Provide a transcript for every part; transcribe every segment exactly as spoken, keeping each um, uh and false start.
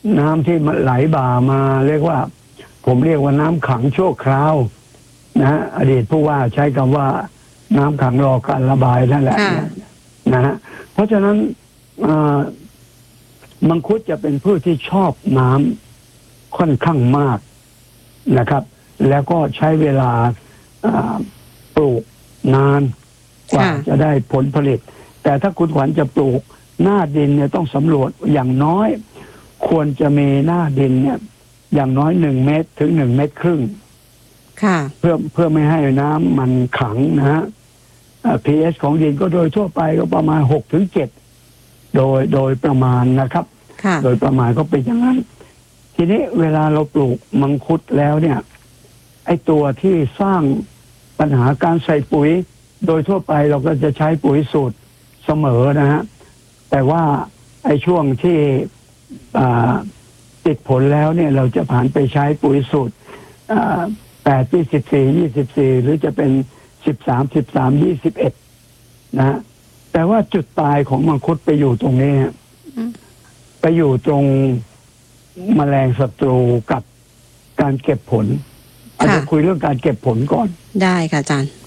น้ำที่ไหลบ่ามาเรียกว่าผมเรียกว่าน้ำขังชั่วคราวนะอดีตผู้ว่าใช้คำว่าน้ำขังรอการระบายนั่นแหละนะฮะเพราะฉะนั้นมังคุดจะเป็นพืชที่ชอบน้ำค่อนข้างมากนะครับแล้วก็ใช้เวลาปลูกนานกว่าจะได้ผลผลิตแต่ถ้าคุณขวัญจะปลูกหน้าดินเนี่ยต้องสำรวจอย่างน้อยควรจะมีหน้าดินเนี่ยอย่างน้อยหนึ่งเมตรถึงหนึ่งเมตรครึ่งเพื่อเพื่อไม่ให้น้ำมันขังนะฮะ pH ของดินก็โดยทั่วไปก็ประมาณหกถึงเจ็ดโดยโดยประมาณนะครับโดยประมาณก็เป็นอย่างนั้นทีนี้เวลาเราปลูกมังคุดแล้วเนี่ยไอตัวที่สร้างปัญหาการใส่ปุ๋ยโดยทั่วไปเราก็จะใช้ปุ๋ยสูตรเสมอนะฮะแต่ว่าไอช่วงที่ติดผลแล้วเนี่ยเราจะผ่านไปใช้ปุ๋ยสูตรแปดยี่สิบสี่ยี่สิบสี่หรือจะเป็นสิบสามสิบสามยี่สิบเอ็ดนะแต่ว่าจุดตายของมังคุดไปอยู่ตรงนี้ไปอยู่ตรงแมลงศัตรูกับการเก็บผลอาจจะคุยเรื่องการเก็บผลก่อนได้ค่ะอาจารย์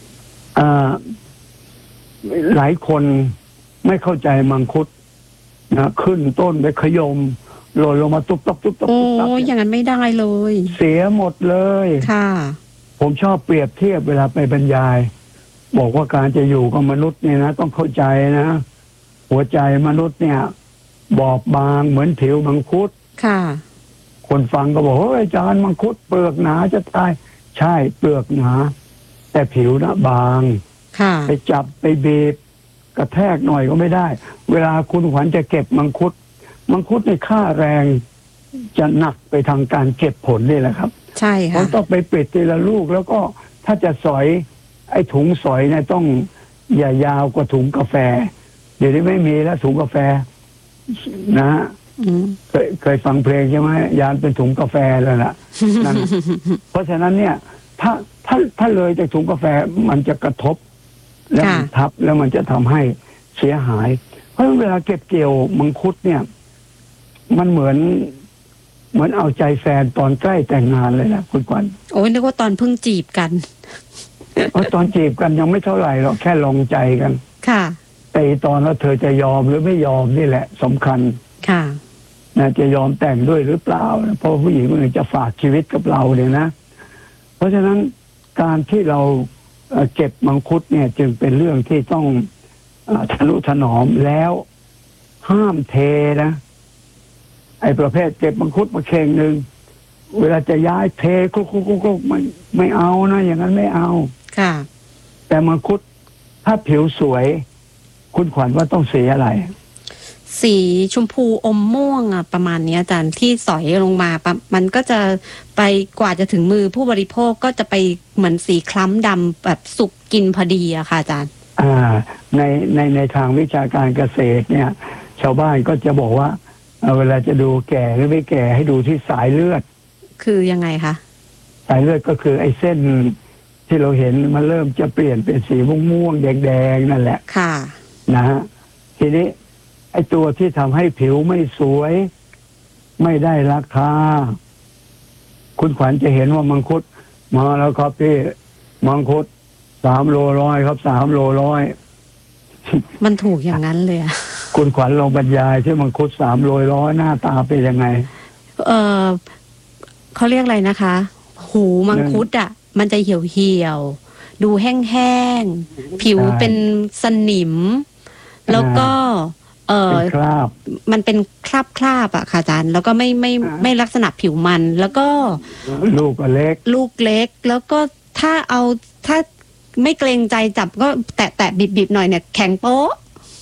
หลายคนไม่เข้าใจมังคุดนะขึ้นต้นไปขยมหล่นลงมาตุ๊บตับตุ๊บตับตุ๊บตับโอ้อย่างนั้นไม่ได้เลยเสียหมดเลยค่ะผมชอบเปรียบเทียบเวลาไปบรรยายบอกว่าการจะอยู่กับมนุษย์เนี่ยนะต้องเข้าใจนะหัวใจมนุษย์เนี่ยบอบบางเหมือนผิวมังคุดค่ะคนฟังก็บอกเฮ้ยอาจารย์มังคุดเปลือกหนาจะตายใช่เปลือกหนาแต่ผิวนะบางค่ะไปจับไปบีบกระแทกหน่อยก็ไม่ได้เวลาคุณขวัญจะเก็บมังคุดมังคุดในค่าแรงจะหนักไปทางการเก็บผลนี่แหละครับใช่ค่ะเพราะต้องไปปิดทีละลูกแล้วก็ถ้าจะสอยไอ้ถุงสอยเนี่ยต้องอย่ายาวกว่าถุงกาแฟเดี๋ยวนี้ไม่มีแล้วถุงกาแฟนะฮะเคยเคยฟังเพลงใช่ไหมยานเป็นถุงกาแฟแล้วล่ะนั่นเพราะฉะนั้นเนี่ยถ้าถ้าถ้าเลยจากถุงกาแฟมันจะกระทบแล้วมันทับแล้วมันจะทำให้เสียหายเพราะเวลาเก็บเกี่ยวมังคุดเนี่ยมันเหมือนเหมือนเอาใจแฟนตอนใกล้แต่งงานเลยนะคุณขวัญโอ้ยนึกว่าตอนเพิ่งจีบกันเพราะตอนจีบกันยังไม่เท่าไหร่หรอกแค่ลองใจกันค่ะแต่ตอนแล้วเธอจะยอมหรือไม่ยอมนี่แหละสำคัญค่ะนะจะยอมแต่งด้วยหรือเปล่าเพราะผู้หญิงคนหนึ่งจะฝากชีวิตกับเราเนี่ยนะเพราะฉะนั้นการที่เราเก็บมังคุดเนี่ยจึงเป็นเรื่องที่ต้องทนุถนอมแล้วห้ามเทนะไอ้ประเภทเก็บมังคุดมาเข่งหนึ่งเวลาจะย้ายเทคุกคุกคุกคุกไม่ไม่เอานะอย่างนั้นไม่เอาค่ะแต่มังคุดถ้าผิวสวยคุณขวัญว่าต้องสีอะไรสีชมพูอมม่วงอ่ะประมาณนี้อาจารย์ที่สอยลงมามันก็จะไปกว่าจะถึงมือผู้บริโภคก็จะไปเหมือนสีคล้ำดำแบบสุกกินพอดีอะค่ะอาจารย์อ่าในในในทางวิชาการเกษตรเนี่ยชาวบ้านก็จะบอกว่าเวลาจะดูแก่หรือไม่แก่ให้ดูที่สายเลือดคือยังไงคะสายเลือดก็คือไอ้เส้นที่เราเห็นมันเริ่มจะเปลี่ยนเป็นสีม่วงๆแดงๆนั่นแหละค่ะนะฮะทีนี้ไอ้ตัวที่ทำให้ผิวไม่สวยไม่ได้ราคาคุณขวัญจะเห็นว่ามังคุดมาแล้วครับพี่มังคุดสามโลร้อยครับสามโลร้อยมันถูกอย่างนั้นเลยอะคุณขวัญลองบรรยายที่มังคุดสามโลร้อยหน้าตาเป็นยังไงเออเขาเรียกอะไรนะคะหูมังคุดอ่ะมันจะเหี่ยวเหี่ยวดูแห้งๆผิวเป็นสนิมแล้วก็เออมันเป็นคราบคราบอะค่ะอาจารย์แล้วก็ไม่ไม่ไม่ลักษณะผิวมันแล้วก็ลูกเล็กลูกเล็กแล้วก็ถ้าเอาถ้าไม่เกรงใจจับก็แตะแตะบีบบีบหน่อยเนี่ยแข็งโป๊ะ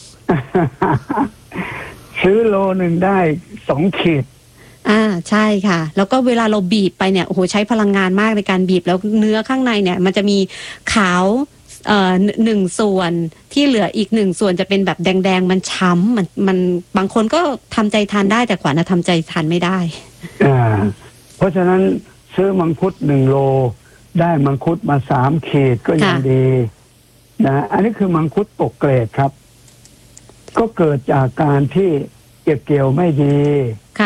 ซื้อโลหนึ่งได้สองขีดอ่าใช่ค่ะแล้วก็เวลาเราบีบไปเนี่ยโอ้โหใช้พลังงานมากในการบีบแล้วเนื้อข้างในเนี่ยมันจะมีขาวเอ่อหนึ่งส่วนที่เหลืออีกหนึ่งส่วนจะเป็นแบบแดงๆมันช้ำมันมันบางคนก็ทำใจทานได้แต่ขวัญทำใจทานไม่ได้อ่าเพราะฉะนั้นซื้อมังคุดหนึ่งโลได้มังคุดมาสามขีดก็ยังดีนะอันนี้คือมังคุดตกเกรดครับก็เกิดจากการที่เก็บเกี่ยวไม่ดีค่ะ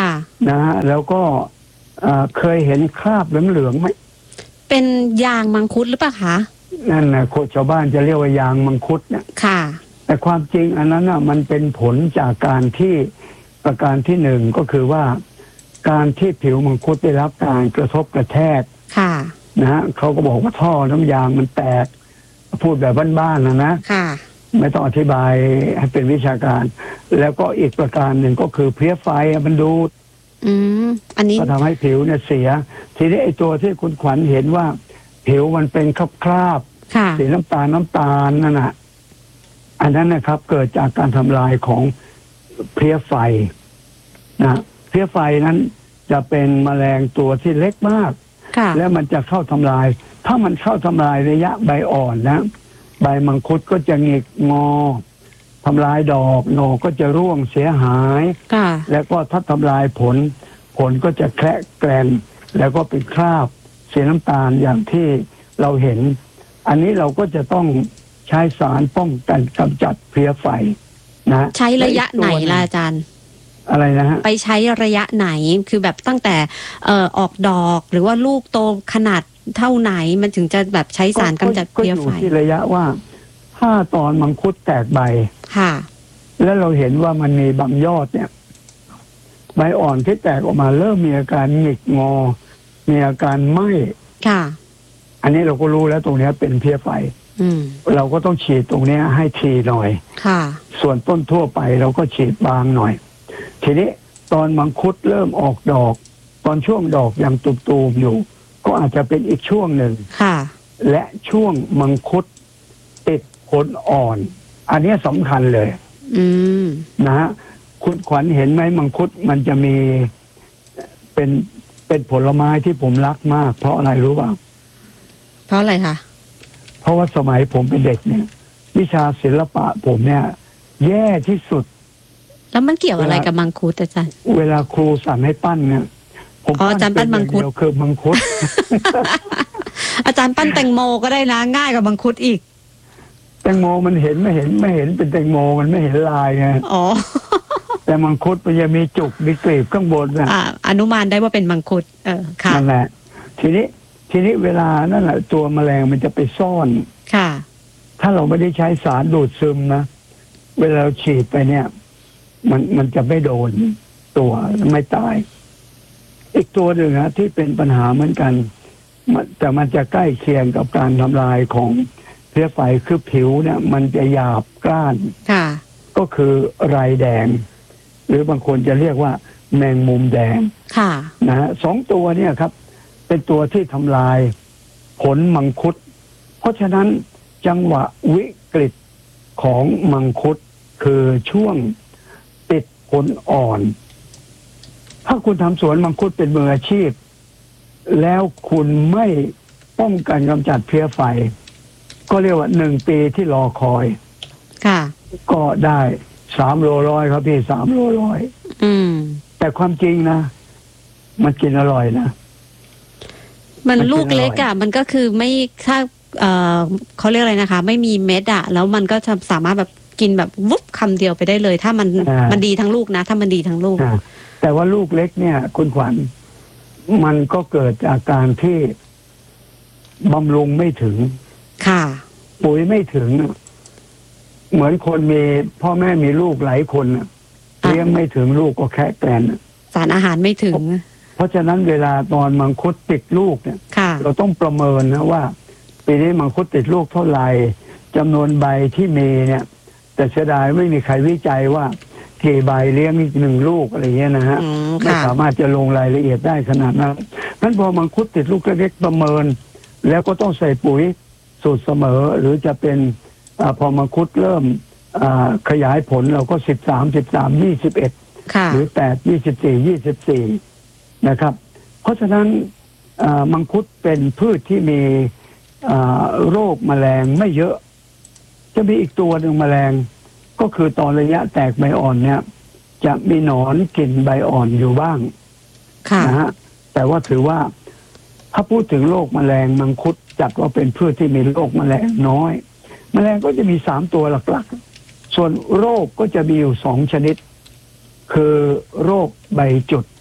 นะฮะแล้วก็เอ่อเคยเห็นคราบเหลืองๆไหมเป็นยางมังคุดหรือเปล่าคะนั่นนะคนชาวบ้านจะเรียกว่ายางมังคุดเนี่ยค่ะแต่ความจริงอันนั้นน่ะมันเป็นผลจากการที่ประการที่หนึ่งก็คือว่า การที่ผิวมังคุดได้รับการกระทบกระแทกค่ะนะฮะเขาก็บอกว่าท่อน้ำยางมันแตกพูดแบบบ้านๆนะนะค่ะไม่ต้องอธิบายให้เป็นวิชาการ แล้วก็อีกประการหนึ่งก็คือเพลี้ยไฟมันดูดอืมอันนี้ก็ทำให้ผิวเนี่ยเสีย ทีนี้ไอ้ตัวที่คุณขวัญเห็นว่า ผิวมันเป็นคราบค่ะๆสีน้ำตาลน้ำตาลนั่นน่ะอันนั้นนะครับ เกิดจากการทำลายของเพลี้ยไฟนะเพลี้ยไฟนั้นจะเป็นแมลงตัวที่เล็กมากค่ะแล้วมันจะเข้าทำลาย ถ้ามันเข้าทำลายระยะใบอ่อนนะใบมังคุดก็จะหงิกงอทำลายดอกหน่อก็จะร่วงเสียหายค่ะแล้วก็ถ้าทำลายผล ผลก็จะแคระแกรนแล้วก็เป็นคราบสีน้ำตาลอย่างที่เราเห็น อันนี้เราก็จะต้องใช้สารป้องกันกำจัดเพลี้ยไฟนะใช้ระยะไหนล่ะอาจารย์อะไรนะฮะไปใช้ระยะไหนคือแบบตั้งแต่เอ่อออกดอกหรือว่าลูกโตขนาดเท่าไหนมันถึงจะแบบใช้สารกำจัดเพก็ลี้ยอยู่ไฟที่ระยะว่าถ้าตอนมังคุดแตกใบค่ะแล้วเราเห็นว่ามันมีบางยอดเนี่ยใบอ่อนที่แตกออกมาเริ่มมีอาการหงิกงอ มีอาการไหม้ค่ะอันนี้เราก็รู้แล้วตรงนี้เป็นเพลี้ยไฟอืมเราก็ต้องฉีดตรงนี้ให้ทีหน่อยค่ะส่วนต้นทั่วไปเราก็ฉีดบางหน่อย ทีนี้ตอนมังคุดเริ่มออกดอก ตอนช่วงดอกยังตุมๆอยู่ ก็อาจจะเป็นอีกช่วงหนึ่งค่ะและช่วงมังคุดติดผลอ่อน อันนี้สำคัญเลยอืมนะฮะคุณขวัญเห็นไหมมังคุดมันจะมีเป็นเป็นผลไม้ที่ผมรักมาก เพราะอะไรรู้ป่ะเพราะอะไรคะเพราะว่าสมัยผมเป็นเด็กเนี่ย วิชาศิลปะผมเนี่ย แย่ที่สุดแล้วมันเกี่ยวอะไรกับมังคุดอาจารย์เวลาครูสั่งให้ปั้นเนี่ยผมอ๋ออาจารย์ปั้นมังคุดเป็อย่างเดียวคือมังคุดอาจารย์ปั้นแตงโมก็ได้นะง่ายกว่ามังคุดอีกแตงโมมันเห็นไม่เห็นไม่เห็นเป็นแตงโมมันไม่เห็นลายไงอ๋อแต่มังคุดมันจะมีจุกมีกลีบข้างบนนะอ่าอนุมานได้ว่าเป็นมังคุด เออค่ะนั่นแหละ ทีนี้ ทีนี้เวลานั่นแหละตัวแมลงมันจะไปซ่อนค่ะถ้าเราไม่ได้ใช้สารดูดซึมนะ เวลาเราฉีดไปเนี่ย มันมันจะไม่โดนตัวไม่ตาย อีกตัวหนึ่งนะที่เป็นปัญหาเหมือนกันมันแต่มันจะใกล้เคียงกับการทำลายของเพลี้ยไฟคือผิวเนี่ย มันจะหยาบกร้านค่ะก็คือไรแดง หรือบางคนจะเรียกว่าแมงมุมแดงค่ะนะฮะสองตัวเนี่ยครับ เป็นตัวที่ทำลายผลมังคุด เพราะฉะนั้นจังหวะวิกฤตของมังคุดคือช่วงติดผลอ่อน ถ้าคุณทำสวนมังคุดเป็นมืออาชีพ แล้วคุณไม่ป้องกันกำจัดเพลี้ยไฟ ก็เรียกว่าหนึ่งปีที่รอคอยค่ะก็ได้สามโลร้อยครับพี่สามโลร้อยอืมแต่ความจริงนะ มันกินอร่อยนะมันมันกินลูกเล็กอ่ะ มันก็คือไม่ถ้าเอ่อเขาเรียกอะไรนะคะ ไม่มีเม็ดอ่ะ แล้วมันก็จะสามารถแบบกินแบบวุบคำเดียวไปได้เลย ถ้ามันอ่ามัมันดีทั้งลูกนะ ถ้ามันดีทั้งลูกอ่าแต่ว่าลูกเล็กเนี่ย คุณขวัญมันก็เกิดจากการที่บำรุงไม่ถึงค่ะปุ๋ยไม่ถึง เหมือนคนมีพ่อแม่มีลูกหลายคนน่ะอ่ะเลี้ยงไม่ถึงลูกก็แค่แกลนน่ะสารอาหารไม่ถึงเพราะฉะนั้นเวลาตอนมังคุดติดลูกเนี่ยค่ะเราต้องประเมินนะว่าปีนี้มังคุดติดลูกเท่าไหร่จำนวนใบที่มีเนี่ย แต่เสียดายไม่มีใครวิจัยว่ากี่ใบเลี้ยงอีกหนึ่งลูกอะไรเงี้ยนะฮะอืมไม่ค่ะสามารถจะลงรายละเอียดได้ขนาดนั้นนั้นพอมังคุดติดลูกเล็กๆประเมิน แล้วก็ต้องใส่ปุ๋ยสูตรเสมอ หรือจะเป็นอาพอมังคุดเริ่มอ่าขยายผลเราก็สิบสามสิบสามยี่สิบเอ็ดค่ะหรือแปดยี่สิบสี่ยี่สิบสี่นะครับ เพราะฉะนั้นอ่ามังคุดเป็นพืชที่มีอ่าโรคแมลงไม่เยอะ จะมีอีกตัวหนึ่งแมลง ก็คือตอนระยะแตกใบอ่อนเนี่ย จะมีหนอนกินใบอ่อนอยู่บ้างค่ะนะฮะแต่ว่าถือว่า ถ้าพูดถึงโรคแมลงมังคุดจัดว่าเป็นพืชที่มีโรคแมลงน้อย แมลงก็จะมีสามตัวหลักๆ ส่วนโรคก็จะมีอยู่สองชนิด คือโรคใบจุด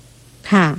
ค่ะ